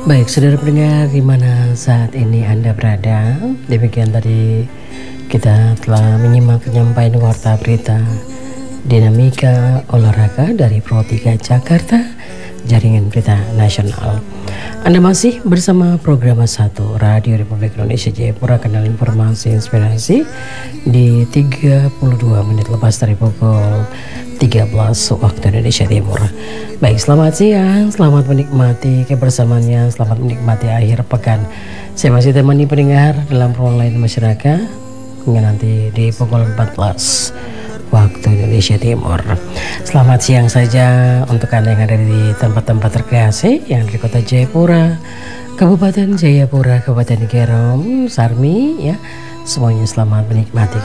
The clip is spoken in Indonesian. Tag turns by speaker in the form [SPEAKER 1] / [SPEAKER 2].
[SPEAKER 1] Baik, saudara pendengar di mana saat ini Anda berada. Demikian tadi kita telah menyimak penyampaian warta berita dinamika olahraga dari Pro 3 Jakarta, Jaringan Berita Nasional. Anda masih bersama program 1 Radio Republik Indonesia Jayapura, kanal informasi inspirasi di 32 menit lepas dari pukul 13 waktu Indonesia Timur. Baik, selamat siang, selamat menikmati kebersamaannya, selamat menikmati akhir pekan. Saya masih temani pendengar dalam ruang lain masyarakat hingga nanti di pukul 14 waktu Indonesia Timur. Selamat siang saja untuk Anda yang ada di tempat-tempat rekreasi yang di Kota Jayapura, Kabupaten Jayapura, Kabupaten Kerom, Sarmi ya. Semuanya selamat menikmati